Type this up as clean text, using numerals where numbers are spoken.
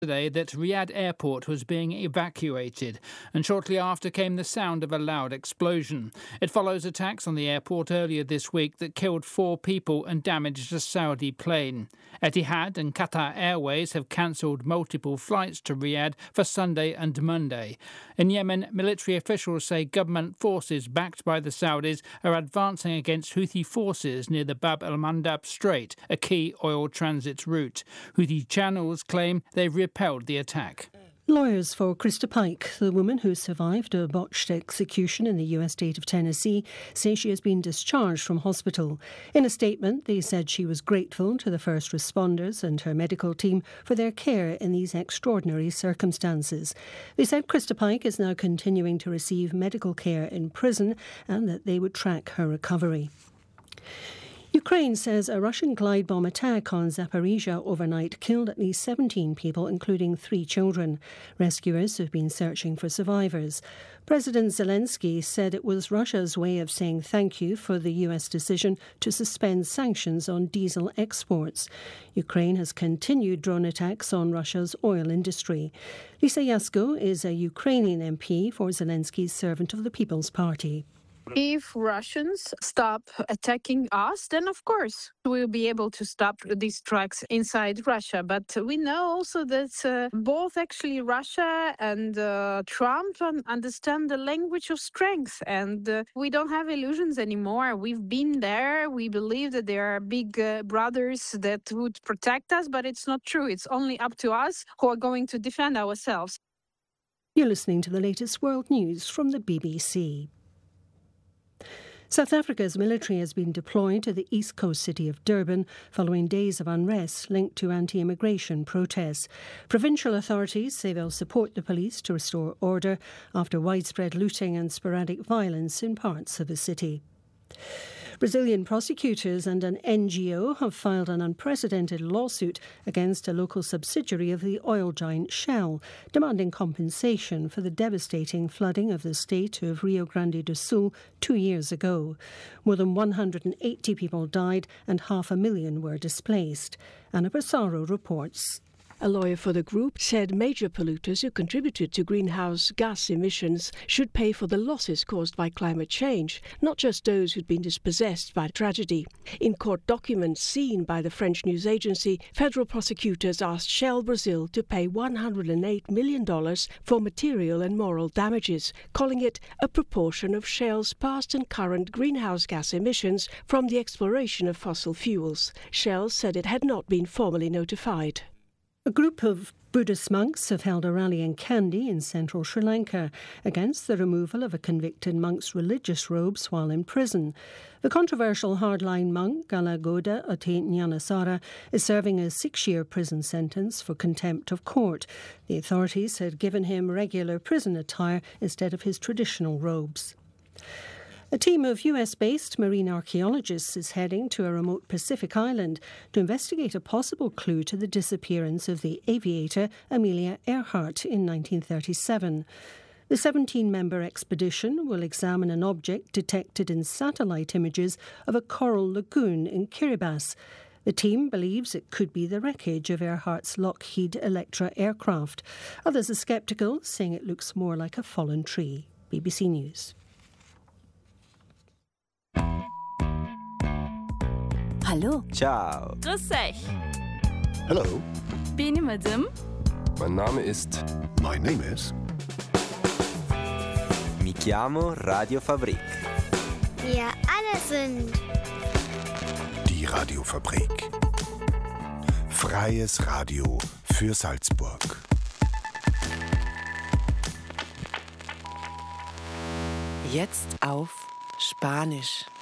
Today that Riyadh airport was being evacuated, and shortly after came the sound of a loud explosion. It follows attacks on the airport earlier this week that killed 4 people and damaged a Saudi plane. Etihad and Qatar Airways have cancelled multiple flights to Riyadh for Sunday and Monday. In Yemen, military officials say government forces backed by the Saudis are advancing against Houthi forces near the Bab el-Mandab Strait, a key oil transit route. Houthi channels claim they've repelled the attack. Lawyers for Krista Pike, the woman who survived a botched execution in the US state of Tennessee, say she has been discharged from hospital. In a statement, they said she was grateful to the first responders and her medical team for their care in these extraordinary circumstances. They said Krista Pike is now continuing to receive medical care in prison and that they would track her recovery. Ukraine says a Russian glide bomb attack on Zaporizhia overnight killed at least 17 people, including 3 children. Rescuers have been searching for survivors. President Zelensky said it was Russia's way of saying thank you for the US decision to suspend sanctions on diesel exports. Ukraine has continued drone attacks on Russia's oil industry. Lisa Yasko is a Ukrainian MP for Zelensky's Servant of the People's Party. If Russians stop attacking us, then of course we'll be able to stop these trucks inside Russia. But we know also that both actually Russia and Trump understand the language of strength, and we don't have illusions anymore. We've been there. We believe that there are big brothers that would protect us, but it's not true. It's only up to us who are going to defend ourselves. You're listening to the latest world news from the BBC. South Africa's military has been deployed to the east coast city of Durban following days of unrest linked to anti-immigration protests. Provincial authorities say they'll support the police to restore order after widespread looting and sporadic violence in parts of the city. Brazilian prosecutors and an NGO have filed an unprecedented lawsuit against a local subsidiary of the oil giant Shell, demanding compensation for the devastating flooding of the state of Rio Grande do Sul 2 years ago. More than 180 people died and 500,000 were displaced. Anna Passaro reports. A lawyer for the group said major polluters who contributed to greenhouse gas emissions should pay for the losses caused by climate change, not just those who'd been dispossessed by tragedy. In court documents seen by the French news agency, federal prosecutors asked Shell Brazil to pay $108 million for material and moral damages, calling it a proportion of Shell's past and current greenhouse gas emissions from the exploration of fossil fuels. Shell said it had not been formally notified. A group of Buddhist monks have held a rally in Kandy in central Sri Lanka against the removal of a convicted monk's religious robes while in prison. The controversial hardline monk, Galagoda Ate Nyanasara, is serving a 6-year prison sentence for contempt of court. The authorities had given him regular prison attire instead of his traditional robes. A team of US-based marine archaeologists is heading to a remote Pacific island to investigate a possible clue to the disappearance of the aviator Amelia Earhart in 1937. The 17-member expedition will examine an object detected in satellite images of a coral lagoon in Kiribati. The team believes it could be the wreckage of Earhart's Lockheed Electra aircraft. Others are sceptical, saying it looks more like a fallen tree. BBC News. Hallo. Ciao. Grüß dich. Hello. Benim adım. Mein Name ist... My name is... Mi chiamo Radio Fabrik. Wir alle sind... Die Radiofabrik. Freies Radio für Salzburg. Jetzt auf Spanisch.